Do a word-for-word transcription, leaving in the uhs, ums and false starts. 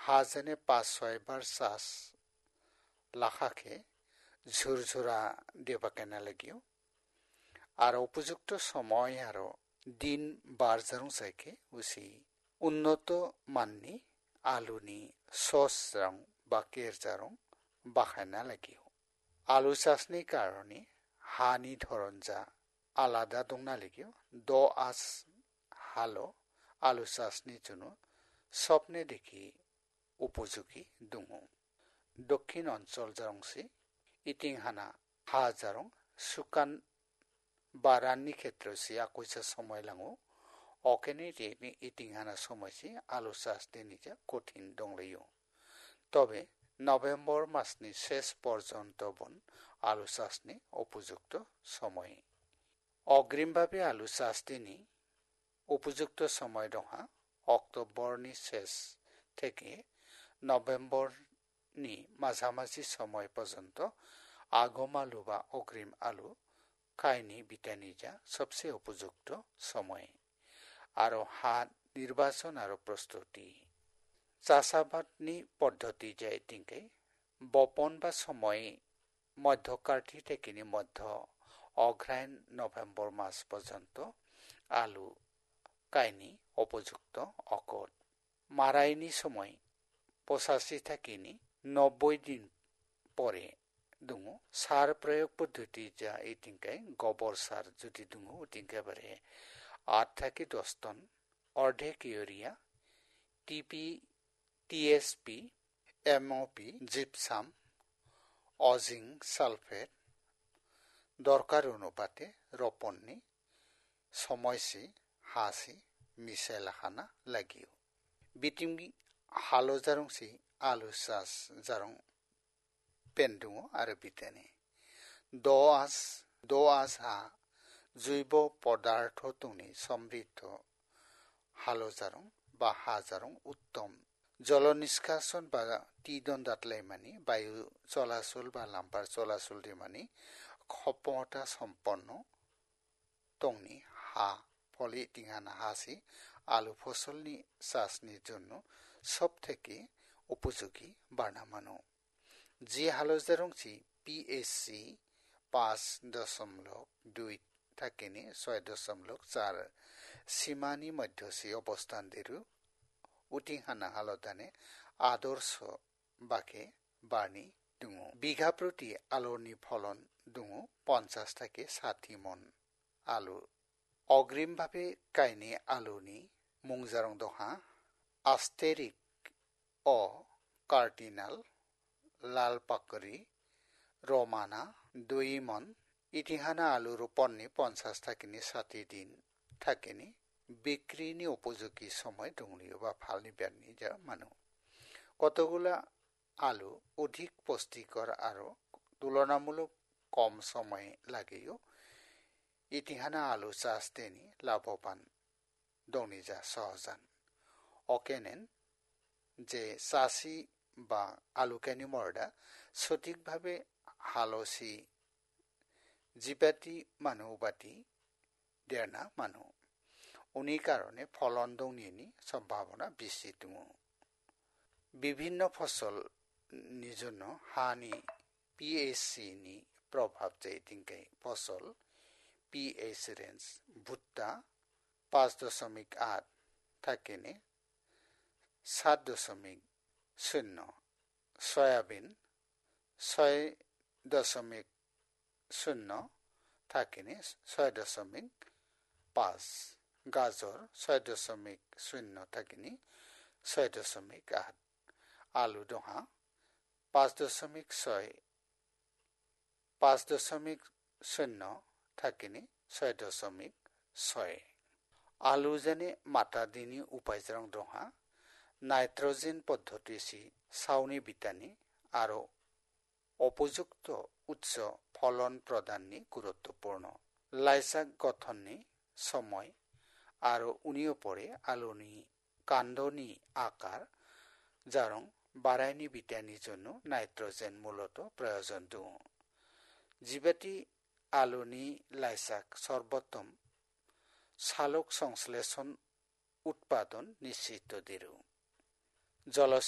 হাজেনে পাঁচ ছয়বার চাষ লাখাকে ঝুরঝুরা দেবাকে নালাগিও আর উপযুক্ত সময় আর দিন বার জারং চাইকে উসি উন্নত মাননি আলুনি সস রং বা কের জারং বাখায়না লাগিও আলু চাষনি কারণে হানি ধরন যা আলাদা দংনা লাগিও দ আস হালো আলু চাষনি জন্য স্বপ্নে দেখি উপযোগী দङ দক্ষিণ অঞ্চল জারংসি ইটিংহানা হা জারং সুকান বারাননি ক্ষেত্রসি আকৈসা সময় লাঙো অকেনে রেনি ইটিংহানা সময়সি আলু চাষ দিনিজা কঠিন দংলাইও তবে নভেম্বর মাসনি শেষ পর্যন্ত বন আলু চাষনি উপযুক্ত সময় অগ্রিমভাবে আলু চাষ দিনি উপযুক্ত সময় দহা অক্টোবরনি শেষ থেকে নভেম্বরনি মাঝামাঝি সময় পর্যন্ত আগম আলু বা অগ্রিম আলু কাইনি বিটানিজা সবচেয়ে উপযুক্ত সময় আর হাত নির্বাচন আর প্রস্তুতি চাষাবাদনি পদ্ধতি যায় তিনকে বপন বা সময় মধ্যকাঠি থেকে মধ্য অগ্রায়ণ নভেম্বর মাস পর্যন্ত আলু কাইনি উপযুক্ত অকট মারাইনি সময় পঁচাশি থেকে নব্বই দিন পরে দङ সার প্রয়োগ পদ্ধতি যা এই তিনকায় গোবর সার যদি দङ তিনকে বারে আট থেকে দশ টন অর্ধেক ইউরিয়া টিপি টিএসপি এমওপি জিপসাম অজিং সালফেট দরকার অনুপাতে রোপণনি সময়সি হাসি মিশাই লাখানা লাগিও বিটিমগি হালো জারংসি আলু চাষ জারং পেন দङ आरो बितानि द आस द आस हा जैब पदार्थ दंनि समृद्ध हालो जारं बा हा जारं उत्तम जल निष्कासन बा टिदन दातलायमानि बायु चलाचल बा लाम्बार चलाचल दिमानि क्षमता सम्पन्न दंनि हा फलि टिंहाना हासि आलु फसलनि चाषनि जন্য सब থেকে উপযোগী বার্নামানো जी हालो जारंसि পিএসসি পাঁচ দশমিক দুই থেকে ছয় দশমিক চার সীমানি মধ্যসি অবস্থান দিরু উটিংহানা হালদানে আদর্শ বাকে বার্নি দङ বিঘা প্রতি আলুনি ফলন দङ পঞ্চাশ থেকে ষাট মন আলু অগ্রিমভাবে কাইনি আলুনি মুংজারং দহা আস্তেরিক ও কার্ডিনাল লাল পাকড়ি রমানা দুই মন ইতিহানা আলু রোপণনি পঞ্চাশ থেকে ষাট দিন থেকে বিক্রিনি উপযোগী সময় দংলিও বা ফালনি বেরনি যা মানো কতগুলা আলু অধিক পুষ্টিকর আর তুলনামূলক কম সময় লাগেও ইতিহানা আলু চাষ দেনি লাভবান দংনি যা সহজান অকেনেন যে চাষি বা আলুকানি মর্দা সঠিকভাবে হালসি জিবাতি মানু বাতি দেরনা মানু উনি কারণে ফলন দংনিনি সম্ভাবনা বেশি দङ বিভিন্ন ফসল নিজন্য হানি পিএসসি নি প্রভাব যায় তিনকে ফসল পিএস রেঞ্জ ভুট্টা পাঁচ দশমিক আট থেকে সাত দশমিক শূন্য সয়াবিন ছয় দশমিক শূন্য থেকে ছয় দশমিক পাঁচ গাজর ছয় দশমিক শূন্য থেকে ছয় দশমিক আট আলু দহা পাঁচ দশমিক ছয় পাঁচ দশমিক শূন্য থেকে ছয় দশমিক ছয় আলু যেনে মাতা দিনি উপায় জারং দহা নাইট্রোজেন পদ্ধতিসি সাউনি বিটানি আর উপযুক্ত উৎস ফলন প্রদাননি গুরুত্বপূর্ণ লাইসাক গঠননি সময় আর উনিও পরে আলুনি কাণ্ডনি আকার জারং বাড়াইনি বিটানির জন্য নাইট্রোজেন মূলত প্রয়োজন দङ জিবাতি আলুনি লাইসাক সর্বোত্তম সালোক সংশ্লেষণ উৎপাদন নিশ্চিত দিরু জল